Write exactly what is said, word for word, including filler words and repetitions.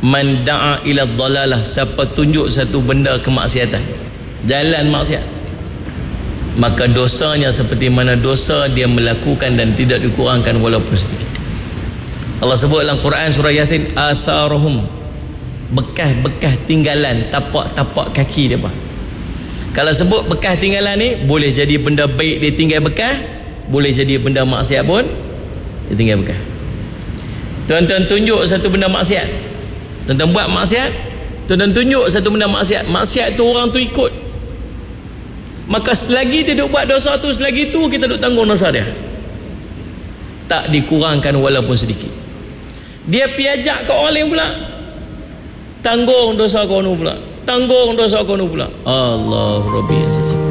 Man da'a ila dhalalah, siapa tunjuk satu benda kemaksiatan, jalan maksiat, maka dosanya seperti mana dosa dia melakukan dan tidak dikurangkan walaupun sedikit. Allah sebut dalam Quran surah Yasin, atharuhum, bekas-bekas tinggalan, tapak-tapak kaki dia. Kalau sebut bekas tinggalan ni, boleh jadi benda baik dia tinggal bekas, boleh jadi benda maksiat pun dia tinggal bekas. Tuan-tuan tunjuk satu benda maksiat, tuan-tuan buat maksiat, tuan-tuan tunjuk satu benda maksiat, maksiat tu orang tu ikut, maka selagi dia duk buat dosa tu, selagi tu kita duk tanggung dosa dia, tak dikurangkan walaupun sedikit. Dia piajak ke orang lain pula, tanggung dosa kau nu pula, tanggung dosa kau nu pula. Allah Rabbi.